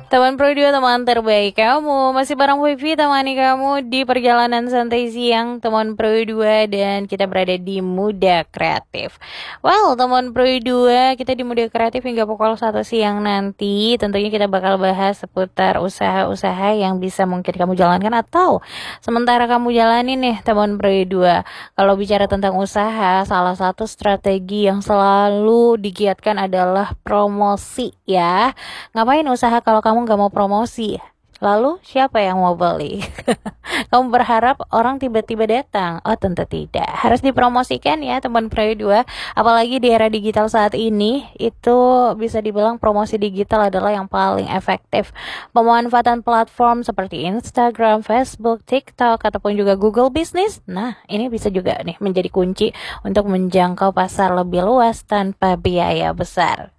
Teman Pro 2, teman terbaik kamu. Masih bareng Vivi, temani kamu di perjalanan santai siang teman Pro 2, dan kita berada di Muda Kreatif. Well, teman Pro 2, kita di Muda Kreatif hingga pukul 1 siang nanti. Tentunya kita bakal bahas seputar usaha-usaha yang bisa mungkin kamu jalankan atau sementara kamu jalani nih teman Pro 2. Kalau bicara tentang usaha, salah satu strategi yang selalu digiatkan adalah promosi ya. Ngapain usaha kalau kamu gak mau promosi? Lalu siapa yang mau beli? Kamu berharap orang tiba-tiba datang? Oh, tentu tidak. Harus dipromosikan ya teman Pro 2. Apalagi di era digital saat ini, itu bisa dibilang promosi digital adalah yang paling efektif. Pemanfaatan platform seperti Instagram, Facebook, TikTok, ataupun juga Google Business. Nah, ini bisa juga nih menjadi kunci untuk menjangkau pasar lebih luas tanpa biaya besar.